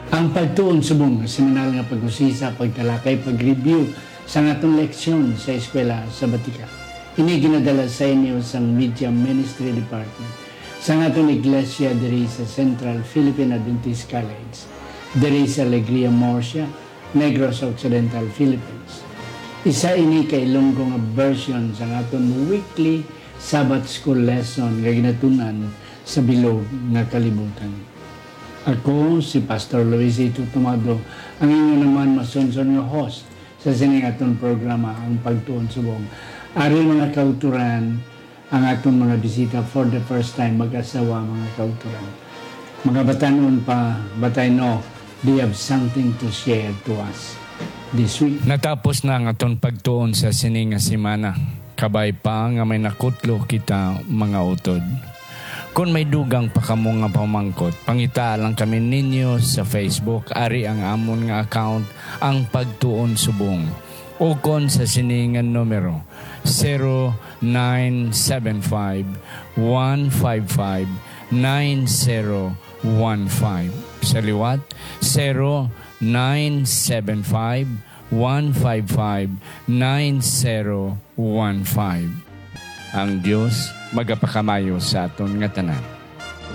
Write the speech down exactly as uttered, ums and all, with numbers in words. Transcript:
Ang pagtuon subong nga seminal nga pag-usisa, pagtalakay, pag-review sa atong leksyon sa eskwela sa Batika. Ini ginadala sa inyo sa Media Ministry Department sa atong iglesia diri sa Central Philippine Adventist College, diri sa Alegria Murcia, Negros Occidental, Philippines. Isa ini kay Ilonggo nga version sa atong weekly Sabbath School lesson nga ginatunan sa bilog nga kalibutan. Ako si Pastor Luisito Tomado, ang inyo naman masunson nga host sa sining atong programa ang Pagtuon Subong. Ari mga kauturan, ang atong mga bisita for the first time, mag-asawa mga kauturan. Mga batanon pa, batay no, they have something to share to us this week. Natapos na ang atong pagtuon sa sining nga semana. Kabay pa nga may nakutlo kita mga utod. Kung may dugang pa kamo nga pamangkot, pangita lang kami ninyo sa Facebook. Ari ang amon nga account, ang Pagtuon Subong. O kon sa siningan numero zero nine seven five one five five nine zero one five. Sa liwat, zero nine seven five one five five nine zero one five. Ang Diyos magapakamayo sa aton nga tanan.